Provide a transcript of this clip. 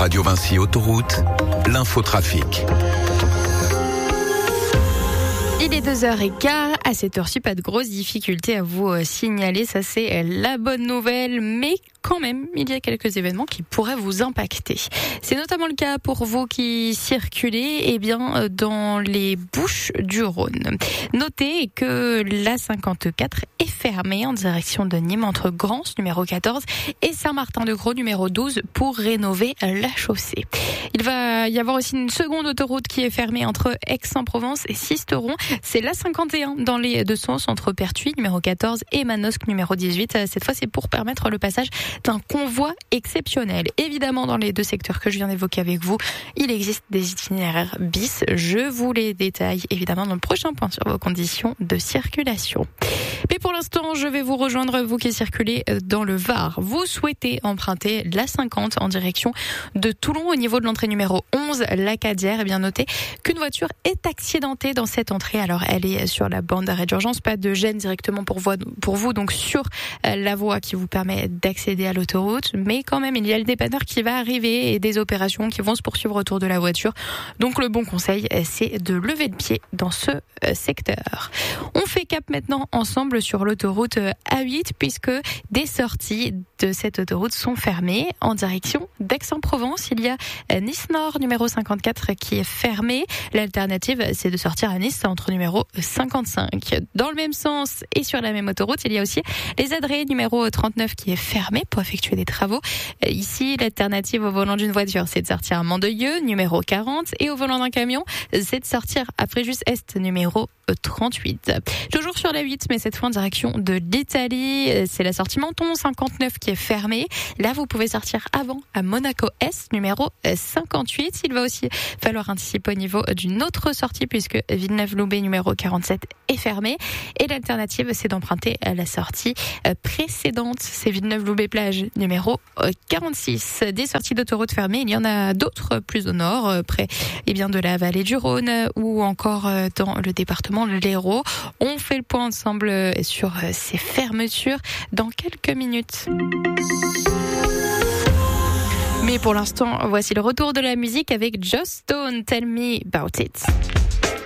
Radio Vinci Autoroute, l'infotrafic. Il est 2h15, à cette heure-ci, pas de grosses difficultés à vous signaler, ça c'est la bonne nouvelle, mais quand même, il y a quelques événements qui pourraient vous impacter. C'est notamment le cas pour vous qui circulez dans les Bouches-du-Rhône. Notez que la 54 est fermée en direction de Nîmes entre Grance, numéro 14, et Saint-Martin-de-Gros, numéro 12, pour rénover la chaussée. Il va y avoir aussi une seconde autoroute qui est fermée entre Aix-en-Provence et Sisteron. C'est la 51 dans les deux sens entre Pertuis, numéro 14, et Manosque, numéro 18. Cette fois, c'est pour permettre le passage d'un convoi exceptionnel. Évidemment, dans les deux secteurs que je viens d'évoquer avec vous, il existe des itinéraires bis. Je vous les détaille évidemment dans le prochain point sur vos conditions de circulation. Mais pour l'instant, je vais vous rejoindre, vous qui circulez dans le Var. Vous souhaitez emprunter la 50 en direction de Toulon au niveau de l'entrée numéro 11, l'Acadière. Et bien notez qu'une voiture est accidentée dans cette entrée. Alors, elle est sur la bande d'arrêt d'urgence. Pas de gêne directement pour vous, donc sur la voie qui vous permet d'accéder à l'autoroute. Mais quand même, il y a le dépanneur qui va arriver et des opérations qui vont se poursuivre autour de la voiture. Donc, le bon conseil, c'est de lever le pied dans ce secteur. On fait cap maintenant ensemble sur l'autoroute A8 puisque des sorties de cette autoroute sont fermées en direction d'Aix-en-Provence. Il y a Nice Nord numéro 54 qui est fermé. L'alternative, c'est de sortir à Nice entre numéro 55. Dans le même sens et sur la même autoroute, il y a aussi les Adrets numéro 39 qui est fermé pour effectuer des travaux. Ici, l'alternative au volant d'une voiture, c'est de sortir à Mandelieu numéro 40 et au volant d'un camion, c'est de sortir à Fréjus-Est numéro 38. Toujours sur la 8, mais cette fois en direction de l'Italie. C'est la sortie Menton 59 qui est fermée. Là, vous pouvez sortir avant à Monaco-Est, numéro 58. Il va aussi falloir anticiper au niveau d'une autre sortie puisque Villeneuve-Loubet, numéro 47, est fermée. Et l'alternative, c'est d'emprunter la sortie précédente. C'est Villeneuve-Loubet-Plage, numéro 46. Des sorties d'autoroute fermées, il y en a d'autres plus au nord, près de la vallée du Rhône ou encore dans le département de l'Hérault. On fait le point ensemble sur ces fermetures dans quelques minutes. Mais pour l'instant, voici le retour de la musique avec Joss Stone, Tell Me About It.